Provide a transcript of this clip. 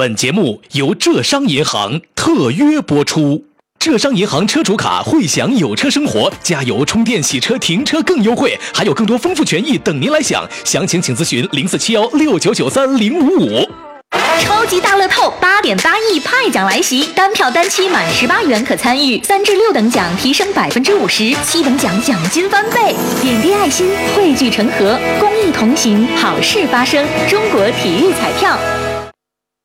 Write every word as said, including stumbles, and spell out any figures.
本节目由浙商银行特约播出。浙商银行车主卡会享有车生活，加油、充电、洗车、停车更优惠，还有更多丰富权益等您来享。详情请咨询零四七幺六九九三零五五。 超级大乐透八点八亿派奖来袭，单票单期满十八元可参与，三至六等奖提升百分之五十，七等奖奖金翻倍。点滴爱心，汇聚成河，公益同行，好事发生。中国体育彩票。